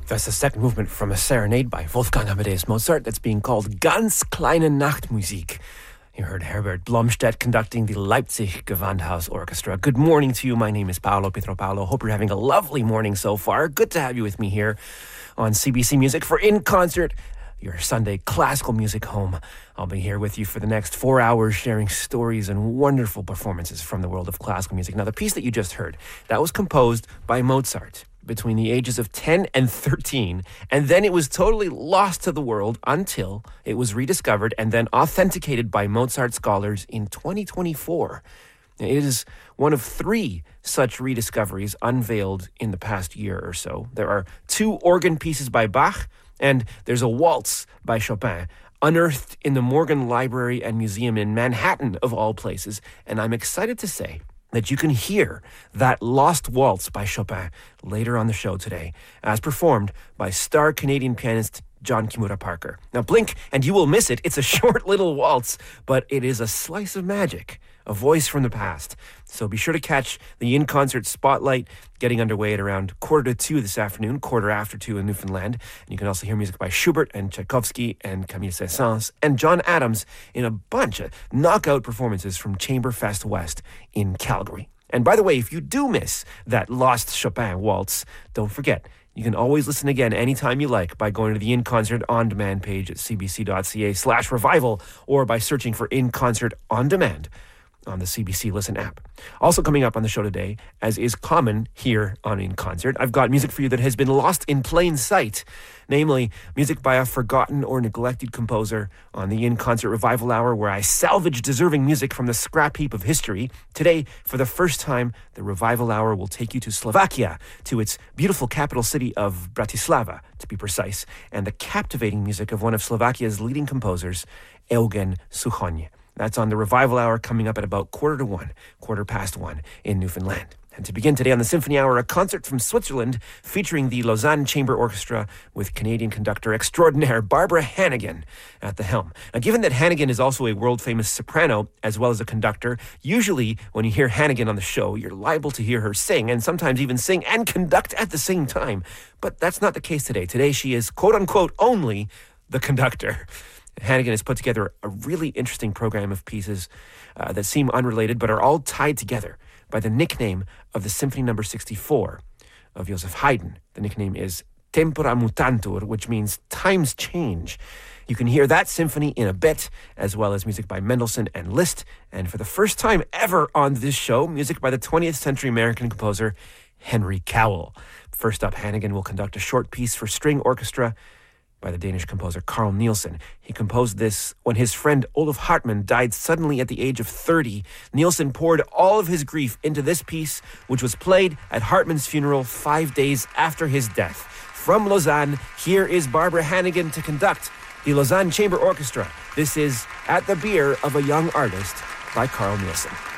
That's the second movement from a serenade by Wolfgang Amadeus Mozart that's being called Ganz kleine Nachtmusik. You heard Herbert Blomstedt conducting the Leipzig Gewandhaus Orchestra. Good morning to you. My name is Paolo Pietropalo. Hope you're having a lovely morning so far. Good to have you with me here on CBC Music for In Concert, your Sunday classical music home. I'll be here with you for the next 4 hours sharing stories and wonderful performances from the world of classical music. Now, the piece that you just heard, that was composed by Mozart between the ages of 10 and 13, and then it was totally lost to the world until it was rediscovered and then authenticated by Mozart scholars in 2024. It is one of 3 such rediscoveries unveiled in the past year or so. There are 2 organ pieces by Bach, and there's a waltz by Chopin, unearthed in the Morgan Library and Museum in Manhattan, of all places. And I'm excited to say that you can hear that lost waltz by Chopin later on the show today, as performed by star Canadian pianist John Kimura Parker. Now blink and you will miss it. It's a short little waltz, but it is a slice of magic, a voice from the past. So be sure to catch the In-Concert Spotlight getting underway at around 1:45 this afternoon, 2:15 in Newfoundland. And you can also hear music by Schubert and Tchaikovsky and Camille Saint-Saëns and John Adams in a bunch of knockout performances from Chamberfest West in Calgary. And by the way, if you do miss that lost Chopin waltz, don't forget, you can always listen again anytime you like by going to the In Concert On Demand page at cbc.ca/revival or by searching for In Concert On Demand on the CBC Listen app. Also coming up on the show today, as is common here on In Concert, I've got music for you that has been lost in plain sight, namely music by a forgotten or neglected composer on the In Concert Revival Hour, where I salvage deserving music from the scrap heap of history. Today, for the first time, the Revival Hour will take you to Slovakia, to its beautiful capital city of Bratislava, to be precise, and the captivating music of one of Slovakia's leading composers, Eugen Suchon. That's on the Revival Hour, coming up at about 1:15 in Newfoundland. And to begin today on the Symphony Hour, a concert from Switzerland featuring the Lausanne Chamber Orchestra with Canadian conductor extraordinaire Barbara Hannigan at the helm. Now, given that Hannigan is also a world-famous soprano as well as a conductor, usually when you hear Hannigan on the show, you're liable to hear her sing, and sometimes even sing and conduct at the same time. But that's not the case today. Today she is, quote-unquote, only the conductor. Hannigan has put together a really interesting program of pieces that seem unrelated but are all tied together by the nickname of the Symphony No. 64 of Joseph Haydn. The nickname is Tempora Mutantur, which means times change. You can hear that symphony in a bit, as well as music by Mendelssohn and Liszt. And for the first time ever on this show, music by the 20th century American composer Henry Cowell. First up, Hannigan will conduct a short piece for string orchestra by the Danish composer Carl Nielsen. He composed this when his friend Olaf Hartmann died suddenly at the age of 30. Nielsen poured all of his grief into this piece, which was played at Hartmann's funeral 5 days after his death. From Lausanne, here is Barbara Hannigan to conduct the Lausanne Chamber Orchestra. This is At the Bier of a Young Artist by Carl Nielsen.